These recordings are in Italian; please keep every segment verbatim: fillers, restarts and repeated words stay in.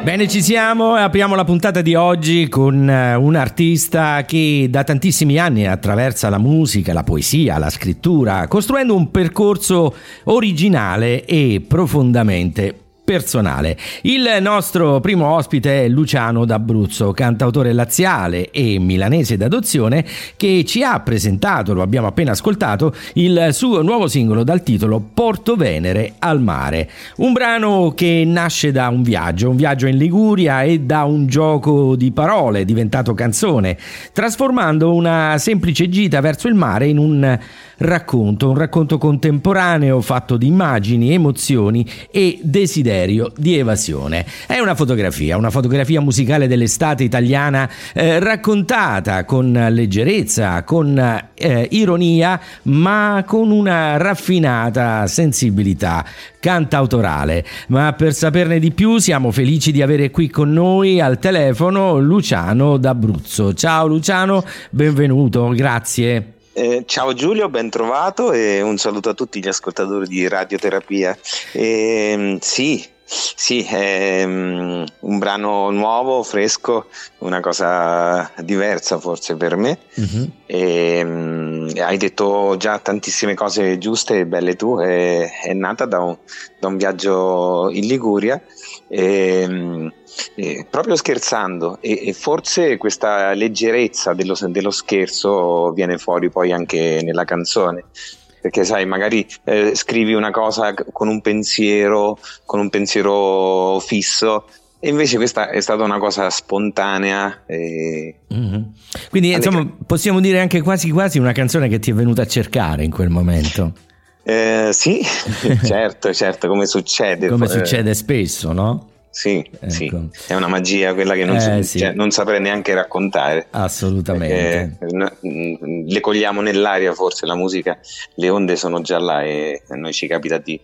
Bene, ci siamo e apriamo la puntata di oggi con un artista che da tantissimi anni attraversa la musica, la poesia, la scrittura, costruendo un percorso originale e profondamente personale. Il nostro primo ospite è Luciano D'Abruzzo, cantautore laziale e milanese d'adozione, che ci ha presentato, lo abbiamo appena ascoltato, il suo nuovo singolo dal titolo Porto Venere al mare, un brano che nasce da un viaggio, un viaggio in Liguria e da un gioco di parole diventato canzone, trasformando una semplice gita verso il mare in un racconto, un racconto contemporaneo fatto di immagini, emozioni e desiderio di evasione. È una fotografia, una fotografia musicale dell'estate italiana eh, raccontata con leggerezza, con eh, ironia, ma con una raffinata sensibilità cantautorale. Ma per saperne di più siamo felici di avere qui con noi al telefono Luciano D'Abruzzo. Ciao Luciano, benvenuto, grazie. Eh, ciao Giulio, ben trovato e un saluto a tutti gli ascoltatori di Radioterapia. Eh, sì, sì, è um, un brano nuovo, fresco, una cosa diversa forse per me. Mm-hmm. E, um, hai detto già tantissime cose giuste e belle tu. È, è nata da un, da un viaggio in Liguria. E, um, Eh, proprio scherzando e, e forse questa leggerezza dello, dello scherzo viene fuori poi anche nella canzone, perché sai, magari eh, scrivi una cosa con un pensiero con un pensiero fisso e invece questa è stata una cosa spontanea e... mm-hmm. Quindi insomma possiamo dire anche quasi quasi una canzone che ti è venuta a cercare in quel momento. Eh, sì, certo, certo, come succede come succede spesso, no? Sì, ecco. Sì, è una magia quella che non, eh, si, sì. cioè, non saprei neanche raccontare. Assolutamente. Perché le cogliamo nell'aria, forse la musica, le onde sono già là e a noi ci capita di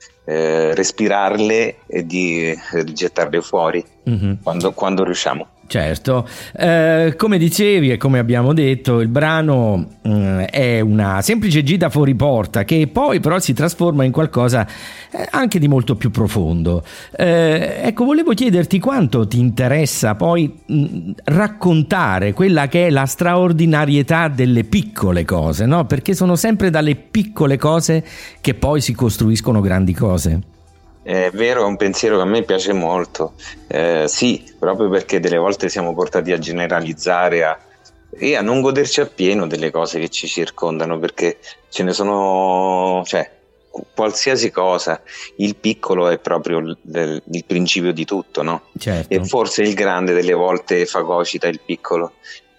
eh, respirarle e di rigettarle fuori mm-hmm. quando, quando riusciamo. Certo, eh, come dicevi e come abbiamo detto, il brano mh, è una semplice gita fuori porta che poi però si trasforma in qualcosa eh, anche di molto più profondo. Eh, ecco, volevo chiederti quanto ti interessa poi mh, raccontare quella che è la straordinarietà delle piccole cose, no? Perché sono sempre dalle piccole cose che poi si costruiscono grandi cose. È vero, è un pensiero che a me piace molto, eh, sì, proprio perché delle volte siamo portati a generalizzare a, e a non goderci appieno delle cose che ci circondano, perché ce ne sono, cioè, qualsiasi cosa, il piccolo è proprio il, il, il principio di tutto, no? Certo. E forse il grande delle volte fagocita il piccolo.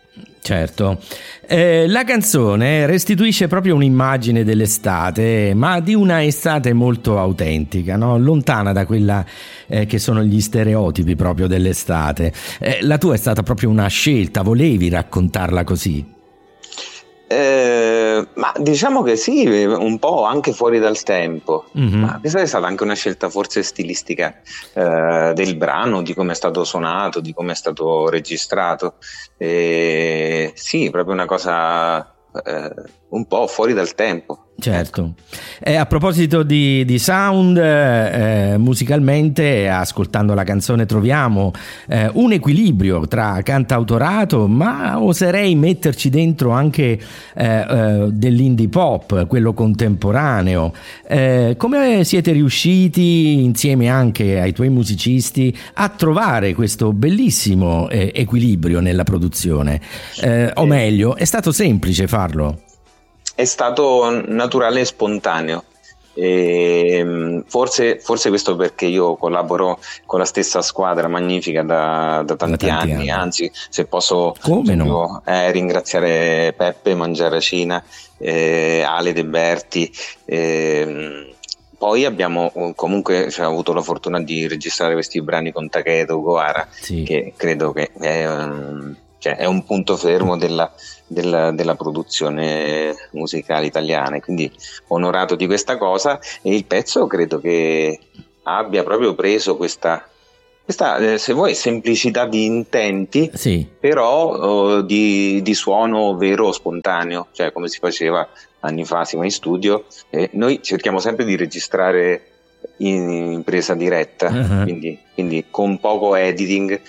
Certo, eh, la canzone restituisce proprio un'immagine dell'estate, ma di una estate molto autentica, no? Lontana da quella eh, che sono gli stereotipi proprio dell'estate. Eh, la tua è stata proprio una scelta, volevi raccontarla così? Eh, ma diciamo che sì, un po' anche fuori dal tempo, mm-hmm. ma questa è stata anche una scelta forse stilistica eh, del brano, di come è stato suonato, di come è stato registrato. Eh, sì, proprio una cosa eh, un po' fuori dal tempo. Certo. Eh, a proposito di, di sound, eh, musicalmente, ascoltando la canzone troviamo eh, un equilibrio tra cantautorato, ma oserei metterci dentro anche eh, eh, dell'indie pop, quello contemporaneo. Eh, come siete riusciti, insieme anche ai tuoi musicisti, a trovare questo bellissimo eh, equilibrio nella produzione? Eh, o meglio, è stato semplice farlo? È stato naturale e spontaneo. E forse, forse questo perché io collaboro con la stessa squadra magnifica da, da, tanti, da tanti anni. anni, anzi se posso Come esempio, no? eh, ringraziare Peppe Mangiaracina, eh, Ale De Berti, eh, poi abbiamo comunque cioè, avuto la fortuna di registrare questi brani con Takedo Gohara, sì. Che credo che è, um, cioè, è un punto fermo della Della, della produzione musicale italiana, quindi onorato di questa cosa, e il pezzo credo che abbia proprio preso questa, questa eh, se vuoi semplicità di intenti, sì. però eh, di, di suono vero, spontaneo, cioè come si faceva anni fa, si va in studio e noi cerchiamo sempre di registrare in, in presa diretta, uh-huh. quindi, quindi con poco editing,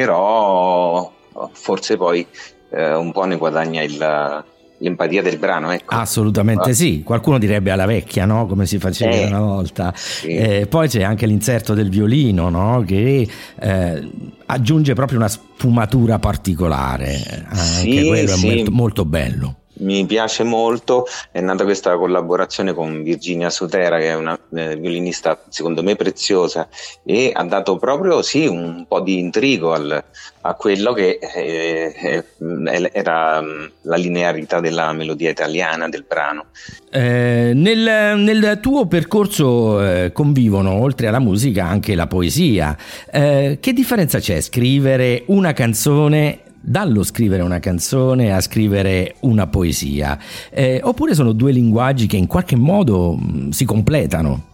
però forse poi eh, un po' ne guadagna il, l'empatia del brano, ecco. Assolutamente ah. sì, qualcuno direbbe alla vecchia, no? Come si faceva eh, una volta. Sì. Eh, poi c'è anche l'inserto del violino, no? Che eh, aggiunge proprio una sfumatura particolare, anche sì, quello sì. è molto, molto bello. Mi piace molto, è nata questa collaborazione con Virginia Sotera, che è una eh, violinista secondo me preziosa, e ha dato proprio sì un po' di intrigo al, a quello che eh, eh, era la linearità della melodia italiana del brano. Eh, nel, nel tuo percorso eh, convivono oltre alla musica anche la poesia. Eh, che differenza c'è scrivere una canzone dallo scrivere una canzone a scrivere una poesia? Eh, oppure sono due linguaggi che in qualche modo mh, si completano?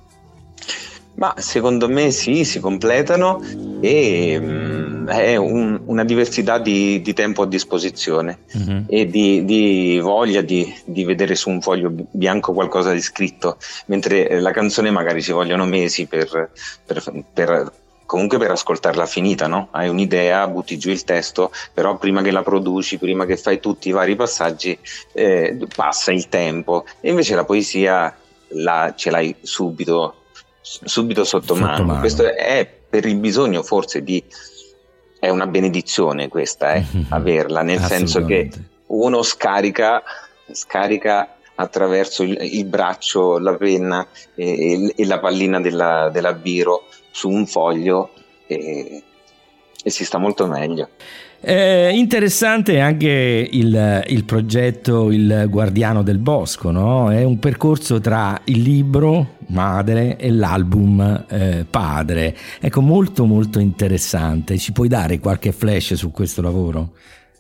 Ma secondo me sì, si completano e mh, è un, una diversità di, di tempo a disposizione uh-huh. e di, di voglia di, di vedere su un foglio bianco qualcosa di scritto, mentre la canzone magari ci vogliono mesi per, per, per comunque per ascoltarla finita, no? Hai un'idea, butti giù il testo, però prima che la produci, prima che fai tutti i vari passaggi, eh, passa il tempo. E invece la poesia la, ce l'hai subito, subito sotto, sotto mano. mano. Questo è per il bisogno forse di... È una benedizione questa, eh, averla, nel senso che uno scarica, scarica attraverso il, il braccio, la penna e, e la pallina della, della biro su un foglio e, e si sta molto meglio. Eh, interessante anche il, il progetto Il Guardiano del Bosco, no? È un percorso tra il libro madre e l'album eh, padre. Ecco, molto molto interessante. Ci puoi dare qualche flash su questo lavoro?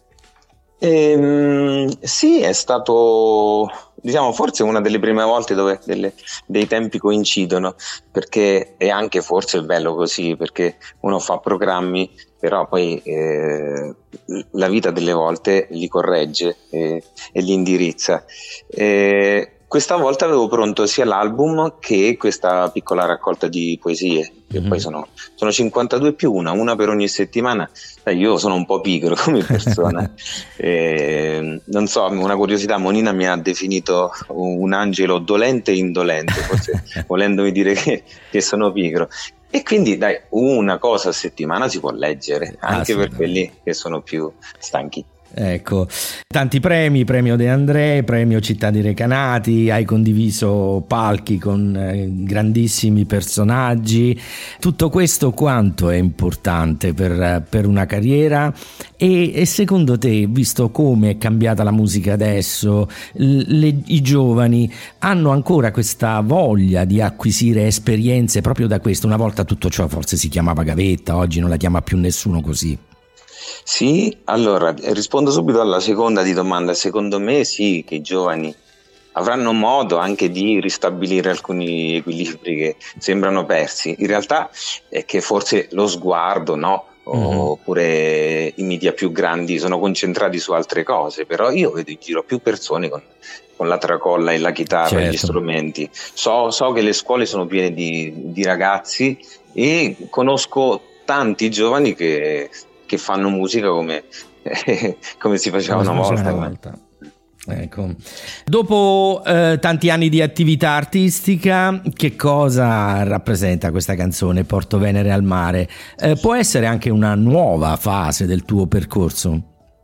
Ehm, sì, è stato, diciamo, forse una delle prime volte dove delle, dei tempi coincidono, perché è anche forse il bello così, perché uno fa programmi, però poi eh, la vita delle volte li corregge e, e li indirizza. E questa volta avevo pronto sia l'album che questa piccola raccolta di poesie, che mm-hmm. poi sono, sono cinquantadue più una, una per ogni settimana. Eh, io sono un po' pigro come persona, e, non so, una curiosità, Monina mi ha definito un angelo dolente e indolente, forse volendomi dire che, che sono pigro. E quindi dai, una cosa a settimana si può leggere, anche per quelli che sono più stanchi. Ecco, tanti premi, premio De André, premio Città di Recanati, hai condiviso palchi con eh, grandissimi personaggi. Tutto questo quanto è importante per, per una carriera e, e secondo te, visto come è cambiata la musica adesso, le, i giovani hanno ancora questa voglia di acquisire esperienze proprio da questo? Una volta tutto ciò forse si chiamava gavetta, oggi non la chiama più nessuno così. Sì, allora rispondo subito alla seconda di domanda. Secondo me sì, che i giovani avranno modo anche di ristabilire alcuni equilibri che sembrano persi. In realtà è che forse lo sguardo, no? Mm-hmm. Oppure i media più grandi sono concentrati su altre cose, però io vedo in giro più persone con, con la tracolla e la chitarra, certo. E gli strumenti. So, so che le scuole sono piene di, di ragazzi e conosco tanti giovani che che fanno musica come, eh, come si faceva come una, volta. una volta. Ecco. Dopo eh, tanti anni di attività artistica, che cosa rappresenta questa canzone Porto Venere al mare? Eh, può essere anche una nuova fase del tuo percorso?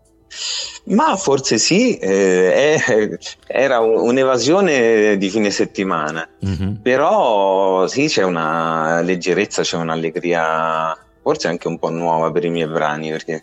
Ma forse sì, eh, è, era un'evasione di fine settimana, mm-hmm. però sì, c'è una leggerezza, c'è un'allegria forse anche un po' nuova per i miei brani, perché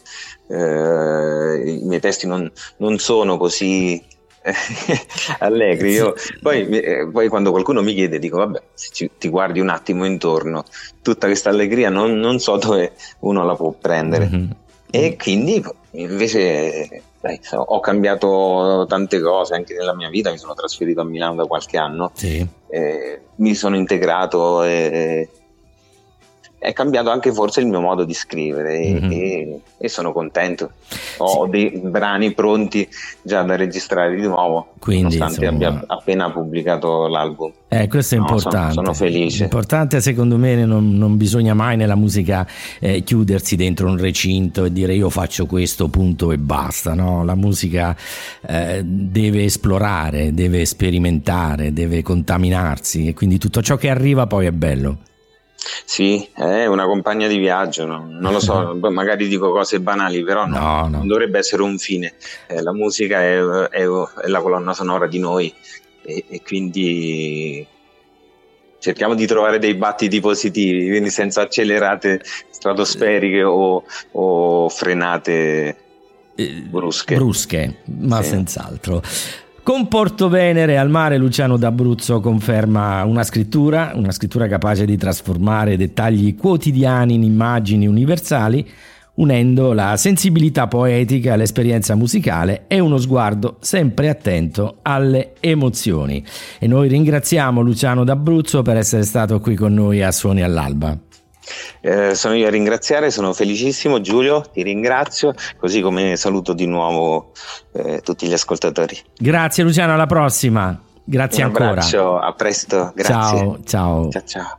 eh, i miei testi non, non sono così eh, allegri. Io, poi, eh, poi quando qualcuno mi chiede dico vabbè, se ci, ti guardi un attimo intorno, tutta questa allegria non, non so dove uno la può prendere. Mm-hmm. E quindi invece dai, ho cambiato tante cose anche nella mia vita, mi sono trasferito a Milano da qualche anno, sì. eh, mi sono integrato e è cambiato anche forse il mio modo di scrivere mm-hmm. e, e sono contento. Ho sì. dei brani pronti già da registrare di nuovo, quindi nonostante insomma... abbia appena pubblicato l'album. Eh, questo è no, importante. Sono, sono felice. Importante, secondo me, non, non bisogna mai nella musica eh, chiudersi dentro un recinto e dire io faccio questo, punto e basta. No? La musica eh, deve esplorare, deve sperimentare, deve contaminarsi e quindi tutto ciò che arriva poi è bello. Sì, è una compagna di viaggio, no? Non lo so, magari dico cose banali, però no, no, no. non dovrebbe essere un fine. Eh, la musica è, è, è la colonna sonora di noi. E, e quindi cerchiamo di trovare dei battiti positivi, quindi senza accelerate stratosferiche o, o frenate brusche. Brusche, ma sì. senz'altro. Con Portovenere al mare, Luciano D'Abruzzo conferma una scrittura, una scrittura capace di trasformare dettagli quotidiani in immagini universali, unendo la sensibilità poetica all'esperienza musicale e uno sguardo sempre attento alle emozioni. E noi ringraziamo Luciano D'Abruzzo per essere stato qui con noi a Suoni all'Alba. Eh, sono io a ringraziare, sono felicissimo. Giulio, ti ringrazio, così come saluto di nuovo eh, tutti gli ascoltatori. Grazie Luciano, alla prossima. Grazie Un ancora. Un abbraccio, a presto, grazie. Ciao, ciao. Ciao, ciao.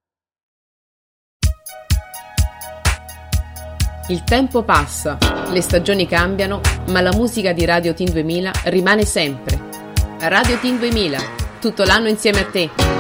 Il tempo passa, le stagioni cambiano, ma la musica di Radio Teen duemila rimane sempre. Radio Teen duemila, tutto l'anno insieme a te.